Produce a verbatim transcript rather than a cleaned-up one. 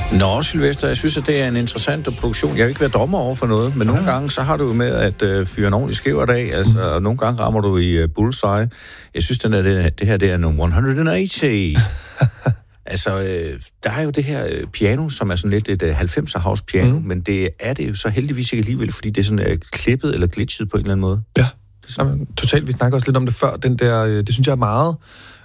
Nå, Sylvester, jeg synes, at det er en interessant produktion. Jeg vil ikke være dommer over for noget, men ja. nogle gange, så har du jo med at øh, fyre en ordentlig skævert af, altså, mm. og nogle gange rammer du i uh, bullseye. Jeg synes, den er, det, det her det er nummer et hundrede og otte. Altså, øh, der er jo det her øh, piano, som er sådan lidt et øh, halvfemser house piano, mm. men det er det jo så heldigvis ikke alligevel, fordi det er sådan øh, klippet eller glitchet på en eller anden måde. Ja, Jamen, totalt. Vi snakker også lidt om det før. Den der, øh, det synes jeg er meget